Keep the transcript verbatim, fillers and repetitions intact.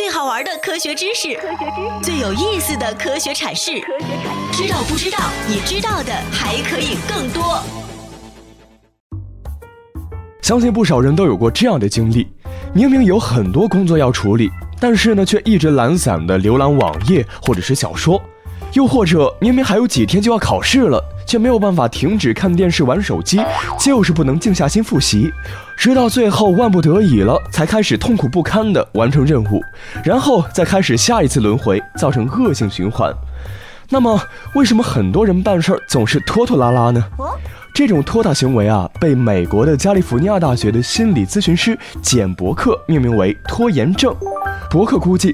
最好玩的科学知识，最有意思的科学阐释，知道不知道你知道的还可以更多。 相信不少人都有过这样的经历，明明有很多工作要处理，但是呢却一直懒散的浏览网页或者是小说，又或者明明还有几天就要考试了，却没有办法停止看电视玩手机，就是不能静下心复习，直到最后万不得已了才开始痛苦不堪的完成任务，然后再开始下一次轮回，造成恶性循环。那么为什么很多人办事儿总是拖拖拉拉呢？这种拖沓行为啊，被美国的加利福尼亚大学的心理咨询师简伯克命名为拖延症。伯克估计